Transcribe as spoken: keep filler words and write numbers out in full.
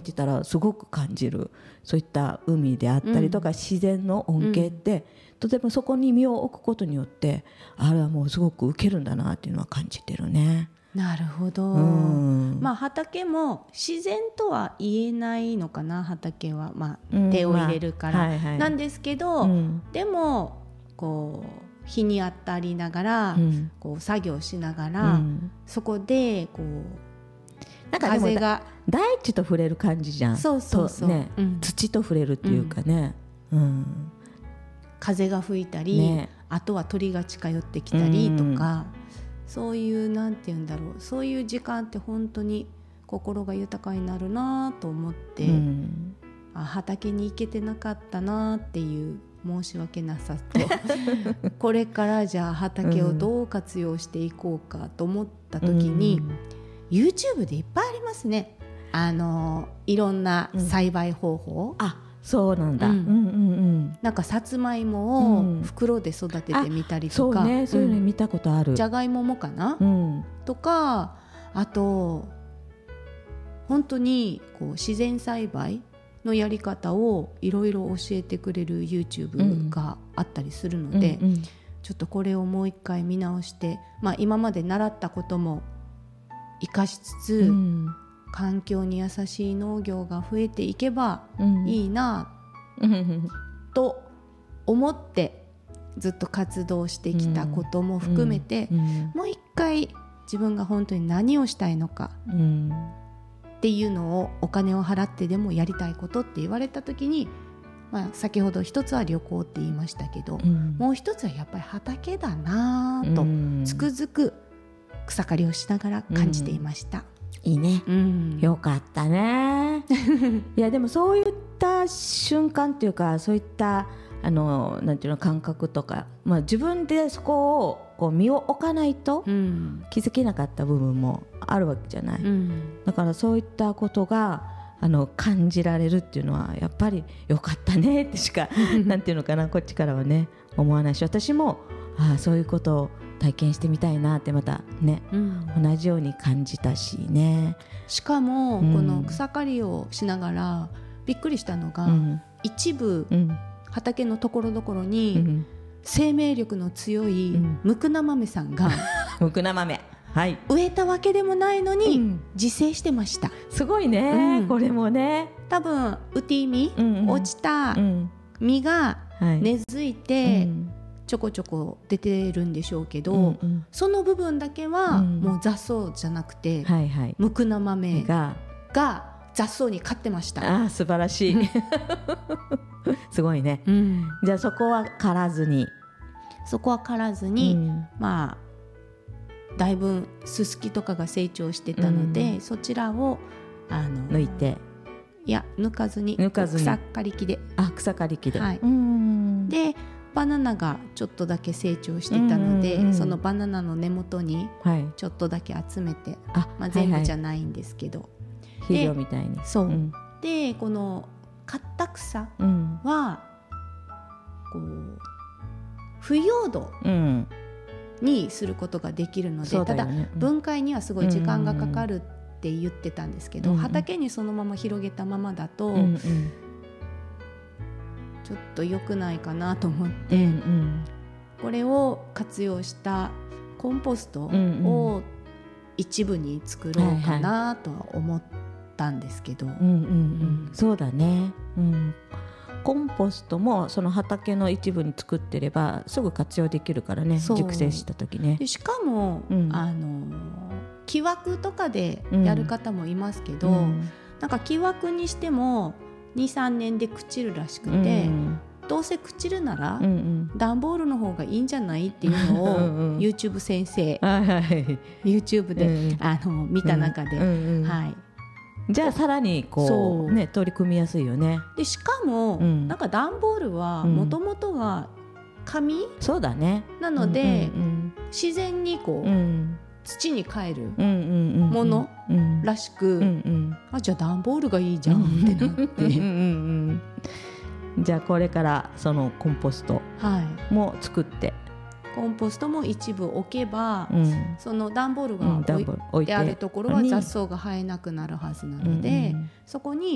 てたらすごく感じる。そういった海であったりとか、うん、自然の恩恵って、うん、とてもそこに身を置くことによってあれはもうすごく受けるんだなっていうのは感じてるね。 なるほど、うん、まあ畑も自然とは言えないのかな。畑は、まあ、手を入れるから、うんまあはいはい、なんですけど、うん、でもこう日に当たりながら、うん、こう作業しながら、うん、そこでこうなんか風が大地と触れる感じじゃん。 そうそうそう、 ねうん、土と触れるっていうかね、うんうん、 風が吹いたり、ね、あとは鳥が近寄ってきたりとか、うん、そういうなんていうんだろう、そういう時間って本当に心が豊かになるなと思って、うん、あ畑に行けてなかったなっていう申し訳なさとこれからじゃあ畑をどう活用していこうかと思った時に、うん、YouTube でいっぱいありますね。あのいろんな栽培方法、 うん、あそうなんだ、うんうんうん、 なんかさつまいもを袋で育ててみたりとか、 うん、そうね、そういうの見たことある。 じゃがいももかな、うん、とかあと本当にこう自然栽培のやり方をいろいろ教えてくれる YouTube があったりするので、うんうんうん、ちょっとこれをもう一回見直して、まあ、今まで習ったことも生かしつつ、うん、環境に優しい農業が増えていけばいいな、うん、と思ってずっと活動してきたことも含めて、うんうん、もう一回自分が本当に何をしたいのか、うんっていうのをお金を払ってでもやりたいことって言われた時に、まあ、先ほど一つは旅行って言いましたけど、うん、もう一つはやっぱり畑だなとつくづく草刈りをしながら感じていました、 うん、いいね、うん、よかったねいやでもそういった瞬間っていうかそういったあのなんていうの感覚とか、まあ、自分でそこをこう身を置かないと気づけなかった部分もあるわけじゃない、うん、だからそういったことがあの感じられるっていうのはやっぱりよかったねってしかなんていうのかなこっちからはね思わないし、私もああそういうことを体験してみたいなってまたね、うん、同じように感じたしね。 しかも、うん、この草刈りをしながらびっくりしたのが、うん、一部、うん、畑のところどころに、うん生命力の強いムクナ豆さんが、 うん、ムクナ豆、はい、 植えたわけでもないのに、うん、自生してました。 すごいね、うん、これもね多分ウティミ、うんうん、落ちた実が根付いて、はい、ちょこちょこ出てるんでしょうけど、うんうん、その部分だけはもう雑草じゃなくて、うんはいはい、ムクナ豆が雑草に勝ってました。 あ素晴らしいすごいね、うん、じゃあそこは刈らずにそこは刈らずに、うん、まあだいぶススキとかが成長してたので、うん、そちらをあの抜いていや抜かずに抜かずに草刈り機であ草刈り機で、 はい、うんでバナナがちょっとだけ成長してたので、うんうんうん、そのバナナの根元にちょっとだけ集めて、はいまあ、全部じゃないんですけど、はいはい、 肥料みたいにそう、うん、でこの刈った草は、うん、こう腐葉土にすることができるので、うん、ただ、ねうん、分解にはすごい時間がかかるって言ってたんですけど、うんうん、畑にそのまま広げたままだと、うんうん、ちょっと良くないかなと思って、うんうん、これを活用したコンポストを一部に作ろうかなとは思ったんですけど、うんうんうん、 そうだね、うん、コンポストもその畑の一部に作ってればすぐ活用できるからね、熟成した時ね。 でしかも、うん、あの木枠とかでやる方もいますけど、うん、なんか木枠にしても にさんねんで朽ちるらしくて、うん、どうせ朽ちるなら、うんうん、段ボールの方がいいんじゃないっていうのをうん、うん、YouTube 先生、はい、YouTube で、うん、あの見た中で、うんうん、はいじゃあさらにこうね取り組みやすいよね。 でしかも、うん、なんか段ボールはもともとは紙、うん、 そうだねなので、うんうんうん、自然にこう、うん、土に帰るものらしく、うんうん、あじゃあ段ボールがいいじゃんってなってうんうん、 うん、じゃあこれからそのコンポストも作って、はいコンポストも一部置けば、うん、その段ボールが置いてあるところは雑草が生えなくなるはずなので、うんうんうん、そこに